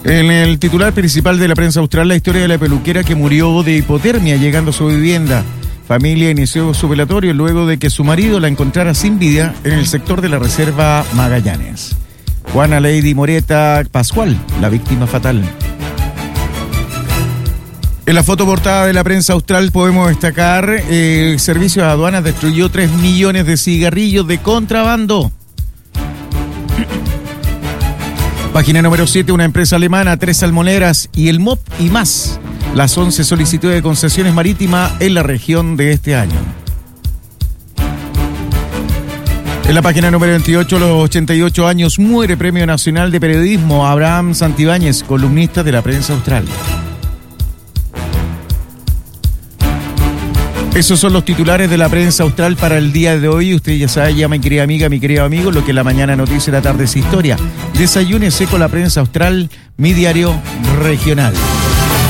En el titular principal de la prensa austral, la historia de la peluquera que murió de hipotermia llegando a su vivienda. Familia inició su velatorio luego de que su marido la encontrara sin vida en el sector de la Reserva Magallanes. Juana Lady Moreta Pascual, la víctima fatal. En la foto portada de la prensa austral podemos destacar el Servicio de Aduanas destruyó 3 millones de cigarrillos de contrabando. Página número 7, una empresa alemana, 3 salmoneras y el MOP y más. Las 11 solicitudes de concesiones marítimas en la región de este año. En la página número 28, los 88 años, muere Premio Nacional de Periodismo Abraham Santibáñez, columnista de la prensa austral. Esos son los titulares de la prensa austral para el día de hoy. Usted ya sabe, ya mi querida amiga, mi querido amigo, lo que es la mañana noticia y la tarde es historia. Desayúnese con la prensa austral, mi diario regional.